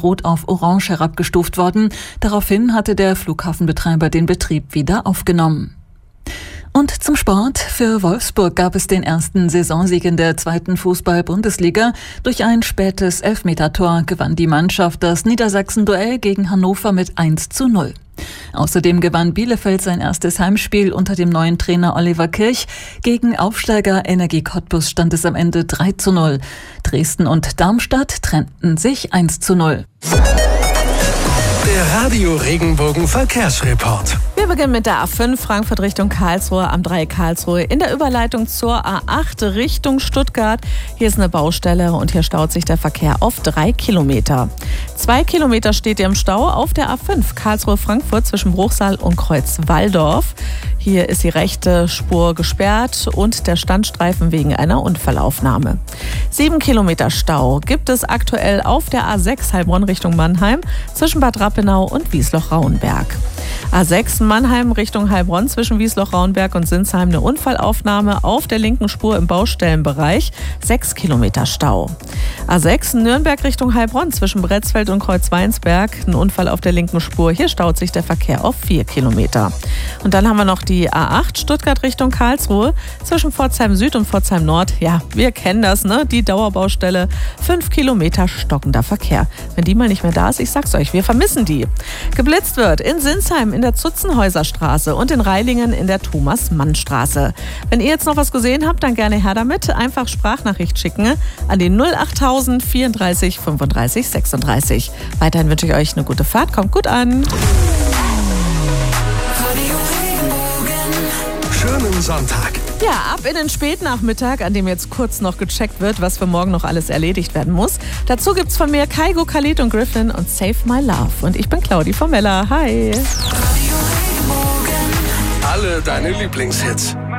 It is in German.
Rot auf Orange herabgestuft worden. Daraufhin hatte der Flughafenbetreiber den Betrieb wieder aufgenommen. Und zum Sport. Für Wolfsburg gab es den ersten Saisonsieg in der 2. Fußball-Bundesliga. Durch ein spätes Elfmetertor gewann die Mannschaft das Niedersachsen-Duell gegen Hannover mit 1:0. Außerdem gewann Bielefeld sein erstes Heimspiel unter dem neuen Trainer Oliver Kirch. Gegen Aufsteiger Energie Cottbus stand es am Ende 3:0. Dresden und Darmstadt trennten sich 1:0. Der Radio Regenbogen Verkehrsreport. Wir beginnen mit der A5 Frankfurt Richtung Karlsruhe am Dreieck Karlsruhe in der Überleitung zur A8 Richtung Stuttgart. Hier ist eine Baustelle und hier staut sich der Verkehr auf 3 Kilometer. 2 Kilometer steht ihr im Stau auf der A5 Karlsruhe-Frankfurt zwischen Bruchsal und Kreuz-Walldorf. Hier ist die rechte Spur gesperrt und der Standstreifen wegen einer Unfallaufnahme. 7 Kilometer Stau gibt es aktuell auf der A6 Heilbronn Richtung Mannheim zwischen Bad Rappenau und Wiesloch-Rauenberg. A6 Mannheim Richtung Heilbronn zwischen Wiesloch-Rauenberg und Sinsheim eine Unfallaufnahme auf der linken Spur im Baustellenbereich. 6 Kilometer Stau. A6 Nürnberg Richtung Heilbronn zwischen Bretzfeld und Kreuzweinsberg. Ein Unfall auf der linken Spur. Hier staut sich der Verkehr auf 4 Kilometer. Und dann haben wir noch die A8 Stuttgart Richtung Karlsruhe zwischen Pforzheim Süd und Pforzheim Nord. Ja, wir kennen das, ne? Die Dauerbaustelle. 5 Kilometer stockender Verkehr. Wenn die mal nicht mehr da ist, ich sag's euch, wir vermissen die. Geblitzt wird in Sinsheim in der Zutzenhäuserstraße und in Reilingen in der Thomas-Mann-Straße. Wenn ihr jetzt noch was gesehen habt, dann gerne her damit. Einfach Sprachnachricht schicken an die 08000 34 35 36. Weiterhin wünsche ich euch eine gute Fahrt. Kommt gut an. Schönen Sonntag. Ja, ab in den Spätnachmittag, an dem jetzt kurz noch gecheckt wird, was für morgen noch alles erledigt werden muss. Dazu gibt's von mir Kaigo, Khalid und Griffin und Save My Love. Und ich bin Claudi Formella. Hi. Alle deine Lieblingshits.